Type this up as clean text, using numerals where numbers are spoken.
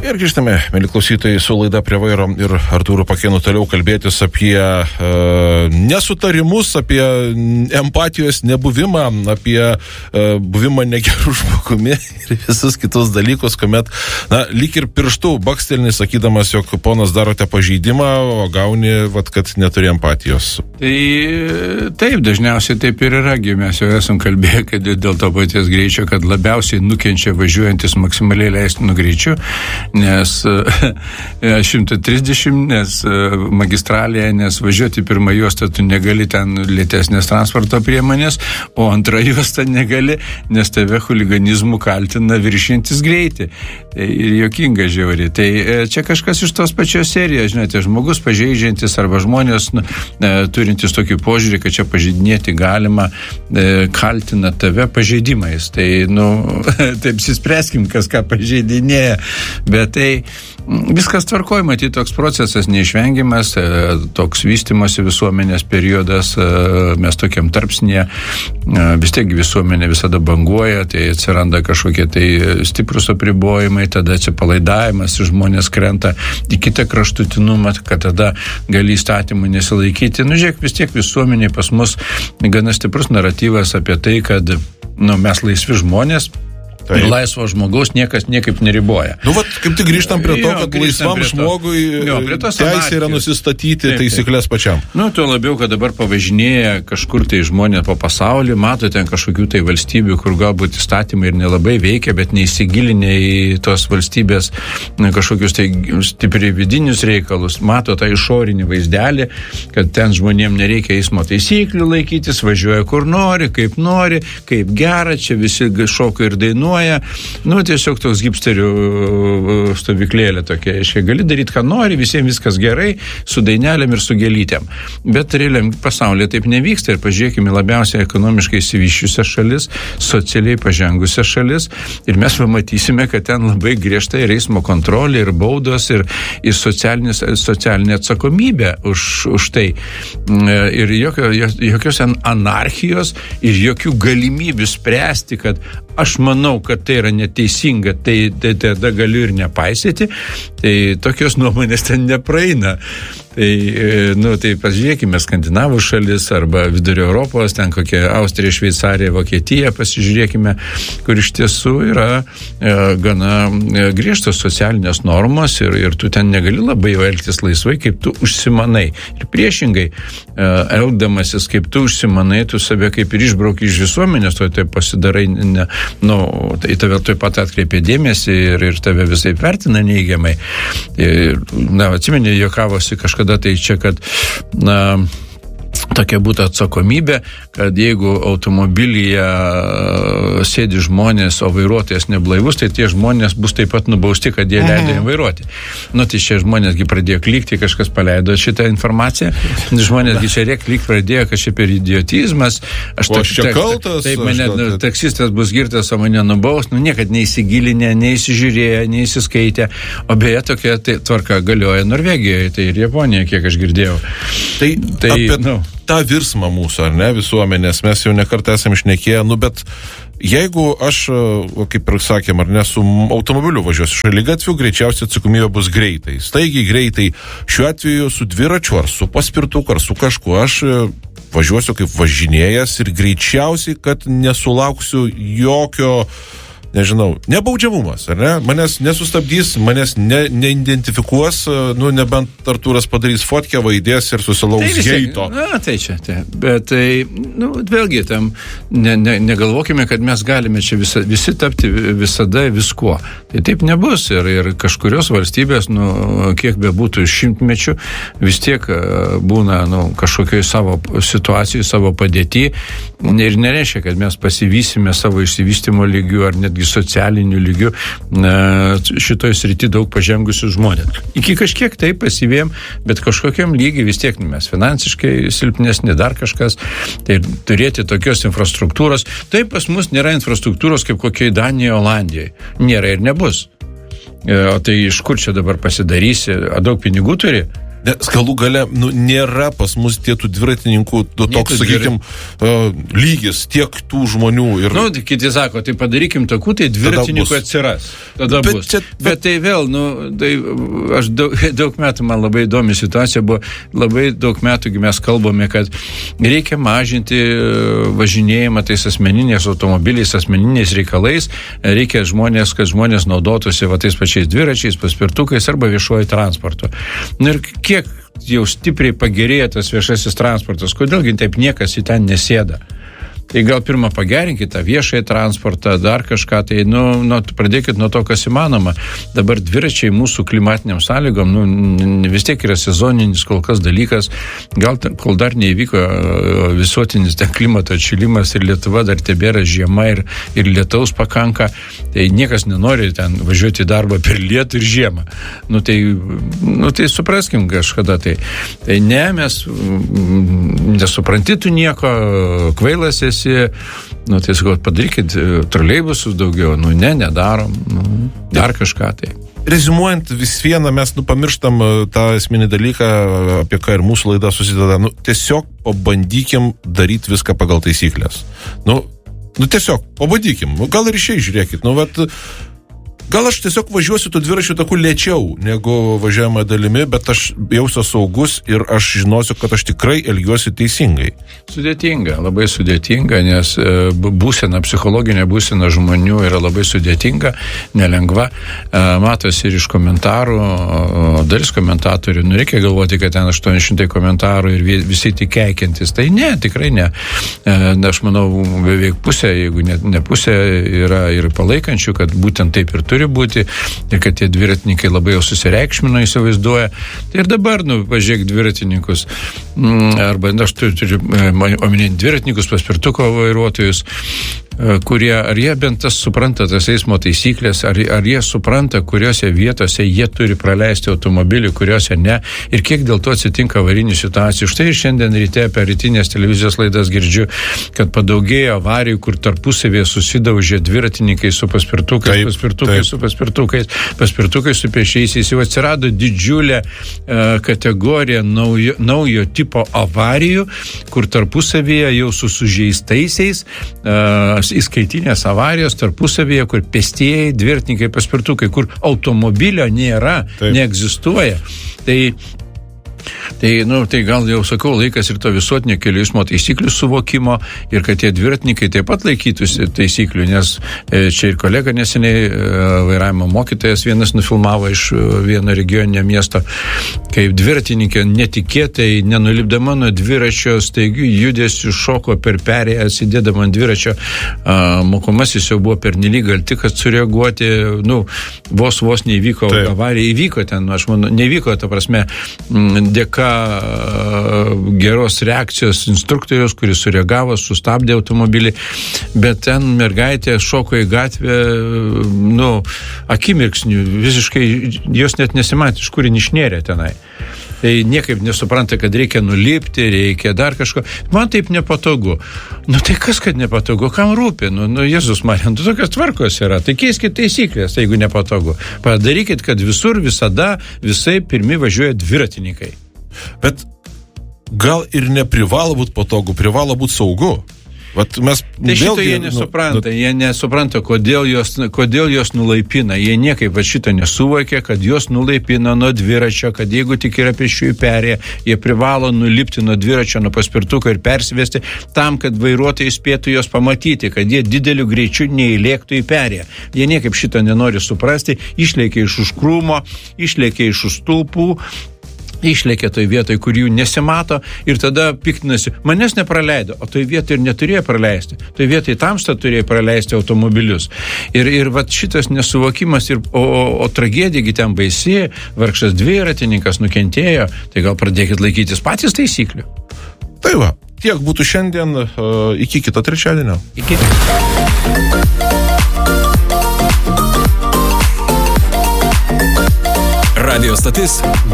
Ir grįžtame, mėly klausytojai, su laida Prie vairo ir Artūru Pakėnu toliau kalbėtis apie nesutarimus, apie empatijos nebuvimą, apie buvimą negerų žmogumi ir visus kitus dalykus, kuomet, lyg ir pirštų bakstelni sakydamas, jog ponas darote pažeidimą, o gauni, kad neturi empatijos. Tai taip, dažniausiai taip ir yra, mes jau esam kalbėję, kad dėl to paties greičio, kad labiausiai nukenčia važiuojantis maksimaliai leistinu greičiu, nes 130, nes magistralėje, nes važiuoti pirmą juostą tu negali, ten lėtesnės transporto priemonės, o antrą juostą negali, nes tave chuliganizmu kaltina viršintis greitį. Ir juokinga žiauriai. Tai čia kažkas iš tos pačios serijos, žinote, žmogus pažeidžiantis arba žmonės turintis tokį požiūrį, kad čia pažeidinėti galima, kaltina tave pažeidimais. Tai, taip apsispręskim, kas ką pažeidinėja. Bet tai viskas tvarkoj, matyti, toks procesas neišvengiamas, toks vystimosi visuomenės periodas, mes tokiam tarpsnėje, vis tiek visuomenė visada banguoja, tai atsiranda kažkokie tai stiprus apribojimai, tada atsipalaidavimas, žmonės krenta į kitą kraštutinumą, kad tada gali įstatymų nesilaikyti. Žiūrėk, vis tiek visuomenė pas mus gana stiprus naratyvas apie tai, kad mes laisvi žmonės, ir laisvo žmogaus niekas niekaip neriboja. Kaip tik grįžtam prie to, kad laisvam žmogui teisė yra nusistatyti taisyklės pačiam. Tuo labiau, kad dabar pavažinėja kažkur tai žmonės po pasaulį, mato ten kažkokių tai valstybių, kur galbūt įstatymai ir nelabai veikia, bet neįsigilinę į tos valstybės kažkokius tai stipriai vidinius reikalus, mato tą išorinį vaizdelį, kad ten žmonėm nereikia eismo taisyklių laikytis, važiuoja kur nori, kaip gera, čia visi šoka ir dainuoja. Tiesiog toks hipsterių stovyklėlė tokia, gali daryti, ką nori, visiems viskas gerai, su dainelėm ir su gėlytėm. Bet realiam pasaulyje taip nevyksta ir pažiūrėkime labiausiai ekonomiškai išsivysčiusias šalis, socialiai pažengusias šalis ir mes pamatysime, kad ten labai griežta ir eismo kontrolė, ir baudos, ir socialinė atsakomybė už tai. Ir jokios anarchijos ir jokių galimybių spręsti, kad aš manau, kad tai yra neteisinga, tai tada galiu ir nepaisyti, tai tokios nuomonės ten nepraeina. Tai pasižiūrėkime Skandinavų šalis arba Vidurio Europos, ten kokia Austrija, Šveicarija, Vokietija, pasižiūrėkime, kur iš tiesų yra gana griežtos socialinės normos ir tu ten negali labai elgtis laisvai, kaip tu užsimanai. Ir priešingai, elgdamasis, kaip tu užsimanai, tu save kaip ir išbrauki iš visuomenės, tai pasidarai, tai tave taip pat atkreipia dėmesį ir tave visai vertina neigiamai. Atsimeni, juokavosi kažkada tai čia, kad tokia būtų atsakomybė, kad jeigu automobilyje sėdi žmonės, o vairuotojas neblaivus, tai tie žmonės bus taip pat nubausti, kad jie leido jam vairuoti. Tai šie žmonėsgi pradėjo klykti, kažkas paleido šitą informaciją. Žmonėsgi čia klykti pradėjo, kad čia per idiotizmas. Aš čia kaltas. Taip, mane taksistas bus girtas, o mane nubaus. Niekad neįsigilinę, neįsižiūrėjo, neįsiskaitė. O beje, tokia tvarka galioja Norvegijoje, tai ir Japonijoje, kiek aš girdėjau. tą virsmą mūsų, ar ne, visuomenės, mes jau nekartą esame šnekėję, bet jeigu aš, kaip ir sakėm, ar ne, su automobiliu važiuosiu šaligatviu, greičiausiai atsakomybė bus greitai. Staigiai greitai. Šiuo atveju su dviračiu, ar su paspirtuku, ar su kažkuo, aš važiuosiu kaip važinėjas ir greičiausiai, kad nesulauksiu jokio, nežinau, nebaudžiamumas, ar ne? Manęs nesustabdys, manęs neidentifikuos, nebent Artūras padarys fotkę, vaidės ir susilauks heito. Tai čia. Bet vėlgi, tam negalvokime, kad mes galime čia visi tapti visada viskuo. Tai taip nebus ir kažkurios valstybės, kiek bebūtų šimtmečių, vis tiek būna kažkokioj savo situacijai, savo padėtį. Ir nereiškia, kad mes pasivysime savo išsivystymo lygių ar netgi socialinių lygių šitoj srity daug pažengusių žmonės. Iki kažkiek tai pasivėjom, bet kažkokiam lygiai vis tiek mes finansiškai silpnesni, dar kažkas. Tai turėti tokios infrastruktūros. Tai pas mus nėra infrastruktūros kaip kokiai Danijoje, Olandijoje. Nėra ir nebus. O tai iš kur čia dabar pasidarysi? Daug pinigų turi? Nes galų gale, nėra pas mus tų dviratininkų toks, sakykime, lygis, tiek tų žmonių. Ir... Kiti sako, tai padarykim tokių, tai dviratininkų atsiras. Tada bus. Bet tai vėl, tai aš daug metų, man labai įdomi situacija buvo, labai daug metų mes kalbame, kad reikia mažinti važinėjimą tais asmeniniais automobiliais, asmeniniais reikalais, reikia kad žmonės naudotųsi tais pačiais dviračiais, paspirtukais arba viešuoju transportu. Ir kiek jau stipriai pagerėja tas viešasis transportas, kodėlgi taip niekas į ten nesėda? Tai gal pirmą pagerinkite tą viešąjį transportą, dar kažką, tai pradėkit nuo to, kas įmanoma. Dabar dviračiai mūsų klimatiniam sąlygom, vis tiek yra sezoninis kol kas dalykas, gal kol dar neįvyko visuotinis klimato atšilimas ir Lietuva dar tebėra žiema ir lietaus pakanka, tai niekas nenori ten važiuoti į darbą per lietų ir žiemą. Tai supraskim kažkada tai. Tai ne, mes nesuprantytų nieko, kvailas esi, tai sakau, padarykit troleibusus daugiau, nedarom, dar kažką tai. Rezumuojant vis vieną, mes pamirštam tą esminį dalyką, apie ką ir mūsų laida susideda. Tiesiog pabandykim daryti viską pagal taisyklės. Tiesiog pabandykim. Gal ir išėjai, žiūrėkit. Gal aš tiesiog važiuosiu tų dviračių takų lėčiau negu važiuojama dalimi, bet aš jausiu saugus ir aš žinosiu, kad aš tikrai elgiuosi teisingai. Sudėtinga, labai sudėtinga, nes psichologinė būsena žmonių yra labai sudėtinga, nelengva. Matosi ir iš komentarų, dalis komentatorių, reikia galvoti, kad ten 800 komentarų ir visi tik keikiantis. Tai ne, tikrai ne. Aš manau, beveik pusė, jeigu ne pusė, yra ir palaikančių, kad būtent taip ir turi būti, ir kad tie dviratininkai labai jau susireikšmino, įsivaizduoja. Tai ir dabar, pažiūrėk dviratininkus, arba aš turiu omenyje dviratininkus, paspirtuko vairuotojus, kurie, ar jie bent supranta tas eismo taisyklės, ar jie supranta, kuriuose vietose jie turi praleisti automobilį, kuriuose ne, ir kiek dėl to atsitinka avarinių situacijų. Štai šiandien ryte per rytinės televizijos laidas girdžiu, kad padaugėjo avarijų, kur tarpusavėje susidaužė dviratininkai su paspirtukais, paspirtukai su pėsčiaisiais. Jau atsirado didžiulė kategorija naujo tipo avarijų, kur tarpusavėje jau su sužeistaisiais įskaitinės avarijos tarpusavėje, kur pėstieji, dviratininkai, paspirtukai, kur automobilio nėra, neegzistuoja. Tai gal jau sakau, laikas ir to visuotinio kelių eismo taisyklių suvokimo ir kad tie dviratininkai taip pat laikytųsi taisyklių, nes čia ir kolega neseniai vairavimo mokytojas vienas nufilmavo iš vieno regioninio miesto, kaip dviratininkė netikėtai, nenulipdama nuo dviračio, staigių judesių šoko per perėją, sėdėdama ant dviračio, mokomasis jau buvo pernelyg galti, kad sureaguoti, vos neįvyko avarija, įvyko ten, aš manau, nevyko, ta prasme, dėka geros reakcijos instruktorius, kuris sureagavo, sustabdė automobilį, bet ten mergaitė šoko į gatvę, akimirksniu, visiškai jos net nesimatė, iš kur išnėrė tenai. Tai niekaip nesupranta, kad reikia nulipti, reikia dar kažko. Man taip nepatogu. Tai kas, kad nepatogu? Kam rūpi? Jėzus Marija, tokios tvarkos yra. Tai keiskit taisyklės, jeigu nepatogu. Padarykit, kad visur, visada, visai pirmi važiuoja dviratininkai. Bet gal ir neprivalo būti patogu, privalo būti saugu. Tai šito jie nesupranta. Jie nesupranta, kodėl jos nulaipina. Jie niekaip šito nesuvokia, kad jos nulaipina nuo dviračio, kad jeigu tik yra pėsčiųjų perėja, jie privalo nulipti nuo dviračio, nuo paspirtuko ir persivesti tam, kad vairuotojai spėtų jos pamatyti, kad jie dideliu greičiu neįlėktų į perėją. Jie niekaip šito nenori suprasti, išlėkia iš už krūmo, išlėkia iš už stulpų, išlėkė toj vietoj, kur jų nesimato ir tada piktinasi, manęs nepraleido, o toj vietoj ir neturėjo praleisti. Toj vietoj tamsta turėjo praleisti automobilius. Ir šitas nesuvokimas, o tragedija ten baisi, vargšas dviratininkas nukentėjo, tai gal pradėkit laikytis patys taisyklių. Tai va, tiek būtų šiandien, iki kito trečiadienio. Iki. Radio stotis